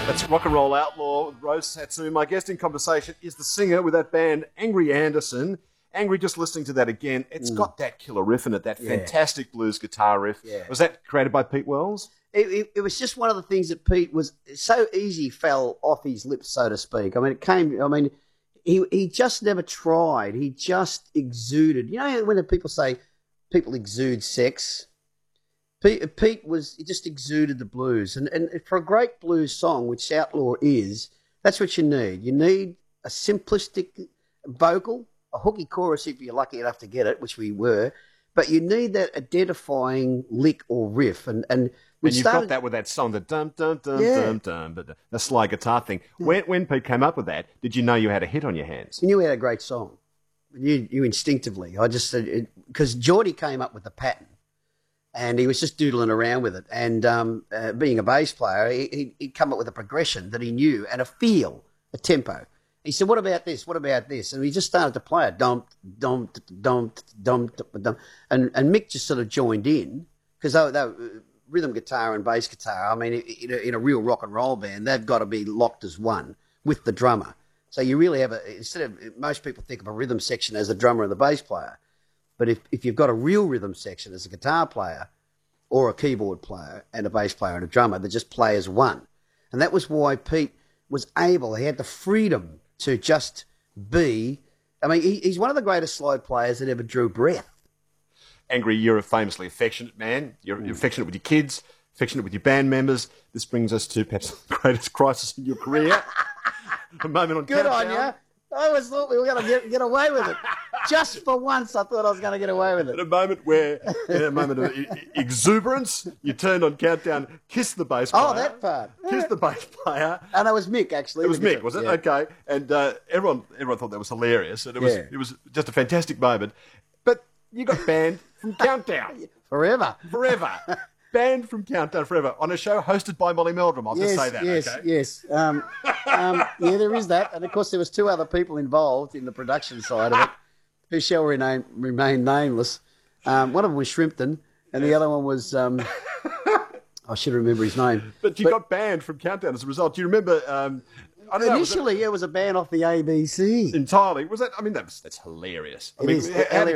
That's Rock and Roll Outlaw with Rose Satsuma. My guest in conversation is the singer with that band, Angry Anderson. Angry, just listening to that again, it's got that killer riff in it, that fantastic blues guitar riff. Yeah. Was that created by Pete Wells? It was just one of the things that Pete was so easy fell off his lips, so to speak. He just never tried. He just exuded. You know when people say people exude sex? He just exuded the blues. And for a great blues song, which Outlaw is, that's what you need. You need a simplistic vocal, a hooky chorus if you're lucky enough to get it, which we were, but you need that identifying lick or riff. And you've got that with that song, the dum-dum-dum-dum-dum, but the slide guitar thing. Yeah. When Pete came up with that, did you know you had a hit on your hands? You knew we had a great song. You instinctively. I just said, because Geordie came up with the pattern. And he was just doodling around with it. And being a bass player, he'd come up with a progression that he knew and a feel, a tempo. He said, what about this? What about this? And he just started to play it. Dum, dum, dum, dum, dum. And Mick just sort of joined in because they rhythm guitar and bass guitar, I mean, in a real rock and roll band, they've got to be locked as one with the drummer. So you really have most people think of a rhythm section as the drummer and the bass player. But if you've got a real rhythm section as a guitar player or a keyboard player and a bass player and a drummer, they just play as one. And that was why Pete was able, he had the freedom to just be, I mean, he's one of the greatest slide players that ever drew breath. Angry, you're a famously affectionate man. You're affectionate with your kids, affectionate with your band members. This brings us to perhaps the greatest crisis in your career. A moment on Good Countdown. on you. I always thought we were going to get away with it. Just for once, I thought I was going to get away with it. In a moment of exuberance, you turned on Countdown, kissed the bass player. Oh, that part. Kissed the bass player. And it was Mick, actually. It was Mick, was it? Yeah. Okay. And everyone thought that was hilarious. And it was just a fantastic moment. But you got banned from Countdown. Forever. Banned from Countdown forever on a show hosted by Molly Meldrum. I'll just say that. Yes. Yeah, there is that. And, of course, there was two other people involved in the production side of it who shall remain nameless. One of them was Shrimpton, and the other one was... I should remember his name. But you got banned from Countdown as a result. Do you remember... Initially, it was a ban off the ABC. Entirely. Was that? I mean, that's hilarious. It is.